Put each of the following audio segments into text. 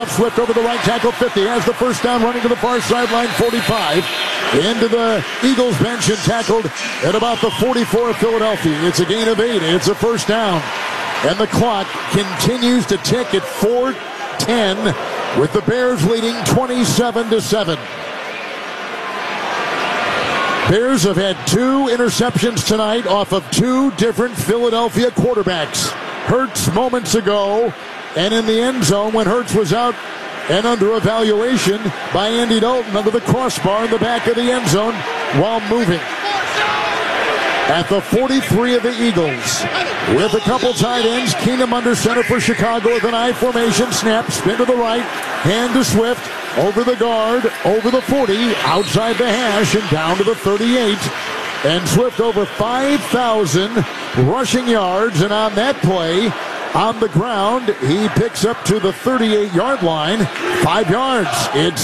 Swift over the right tackle, 50, has the first down, running to the far sideline, 45. Into the Eagles bench and tackled at about the 44 of Philadelphia. It's a gain of 8. It's a first down. And the clock continues to tick at 4:10 with the Bears leading 27-7. Bears have had 2 interceptions tonight off of 2 different Philadelphia quarterbacks. Hurts moments ago, and in the end zone when Hurts was out and under evaluation by Andy Dalton under the crossbar in the back of the end zone while moving. At the 43 of the Eagles, with a couple tight ends, Keenum under center for Chicago with an I formation, snap, spin to the right, hand to Swift, over the guard, over the 40, outside the hash, and down to the 38. And Swift over 5,000 rushing yards, and on that play, on the ground, he picks up to the 38-yard line, 5 yards. It's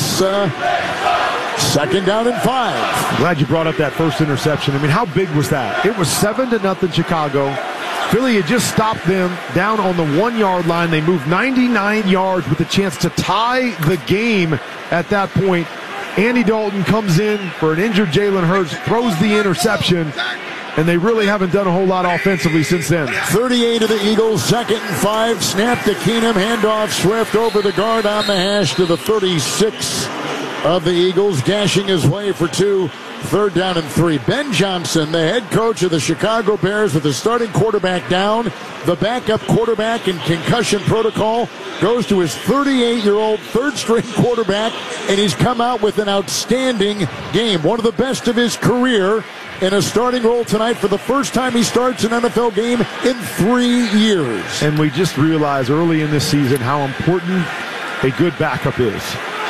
second down and 5. Glad you brought up that first interception. I mean, how big was that? It was 7-0 Chicago. Philly had just stopped them down on the 1-yard line. They moved 99 yards with a chance to tie the game at that point. Andy Dalton comes in for an injured Jalen Hurts, throws the interception, and they really haven't done a whole lot offensively since then. 38 of the Eagles, 2nd and 5. Snap to Keenum, handoff Swift over the guard on the hash to the 36 of the Eagles, gashing his way for 2. 3rd down and 3. Ben Johnson, the head coach of the Chicago Bears, with the starting quarterback down. The backup quarterback in concussion protocol goes to his 38-year-old third-string quarterback, and he's come out with an outstanding game. One of the best of his career in a starting role tonight for the first time he starts an NFL game in 3 years. And we just realized early in this season how important a good backup is.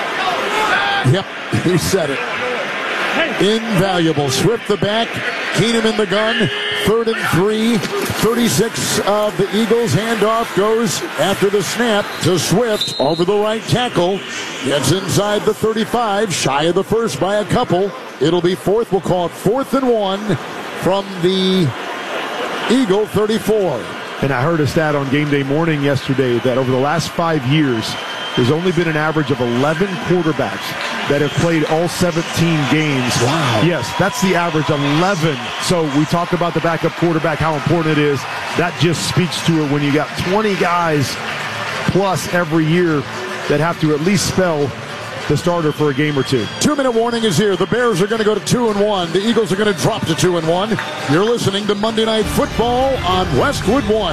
Yep, he said it. Invaluable. Swift the back, Keenum in the gun, 3rd and 3, 36 of the Eagles. Handoff goes after the snap to Swift over the right tackle. Gets inside the 35, shy of the first by a couple. It'll be 4th. We'll call it 4th and 1 from the Eagle 34. And I heard a stat on Game Day Morning yesterday that over the last 5 years, there's only been an average of 11 quarterbacks that have played all 17 games. Wow. Yes, that's the average, 11. So we talk about the backup quarterback, how important it is. That just speaks to it when you got 20 guys plus every year that have to at least spell the starter for a game or 2. 2-minute warning is here. The Bears are going to go to 2-1. The Eagles are going to drop to 2-1. You're listening to Monday Night Football on Westwood One.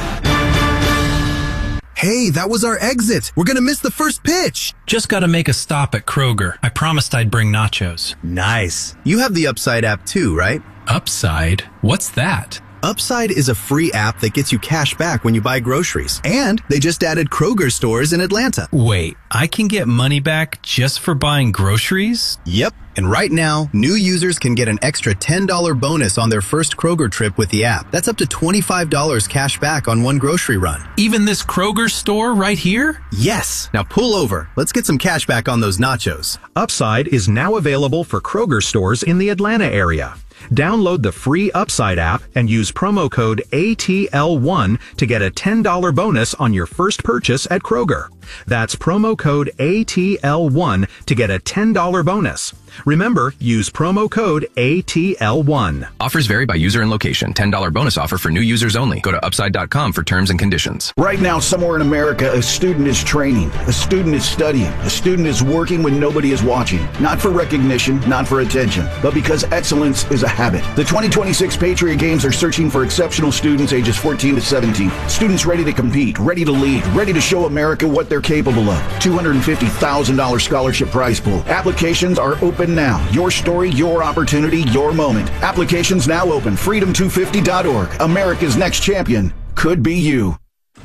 Hey, that was our exit. We're going to miss the first pitch. Just got to make a stop at Kroger. I promised I'd bring nachos. Nice. You have the Upside app too, right? Upside? What's that? Upside is a free app that gets you cash back when you buy groceries. And they just added Kroger stores in Atlanta. Wait, I can get money back just for buying groceries? Yep. And right now, new users can get an extra $10 bonus on their first Kroger trip with the app. That's up to $25 cash back on one grocery run. Even this Kroger store right here? Yes. Now pull over. Let's get some cash back on those nachos. Upside is now available for Kroger stores in the Atlanta area. Download the free Upside app and use promo code ATL1 to get a $10 bonus on your first purchase at Kroger. That's promo code ATL1 to get a $10 bonus. Remember, use promo code ATL1. Offers vary by user and location. $10 bonus offer for new users only. Go to upside.com for terms and conditions. Right now, somewhere in America, a student is training, a student is studying, a student is working when nobody is watching. Not for recognition, not for attention, but because excellence is a habit. The 2026 Patriot Games are searching for exceptional students ages 14 to 17. Students ready to compete, ready to lead, ready to show America what they're capable of. $250,000 scholarship prize pool. Applications are open now. Your story, your opportunity, your moment. Applications now open. Freedom250.org. America's next champion could be you.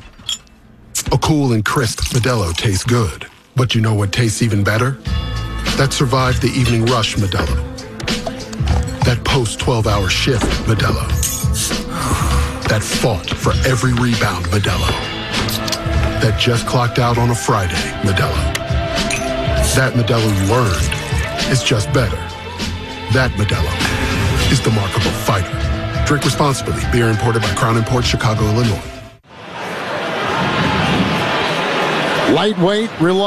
A cool and crisp Modelo tastes good. But you know what tastes even better? That survived the evening rush Modelo. That post-12-hour shift Modelo. That fought for every rebound Modelo. That just clocked out on a Friday Modelo. That Modelo you earned is just better. That Modelo is the mark of a fighter. Drink responsibly. Beer imported by Crown Imports, Chicago, Illinois. Lightweight, reliable.